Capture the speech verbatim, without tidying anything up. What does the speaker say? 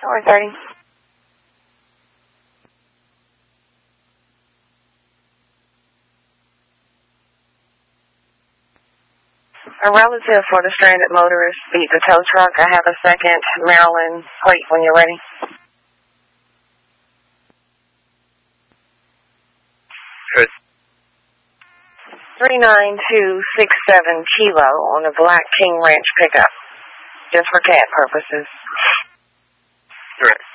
four thirty. A relative for the stranded motorist beat the tow truck. I have a second Maryland plate when you're ready. Good. three nine two six seven Kilo on a black King Ranch pickup. Just for cat purposes. Correct.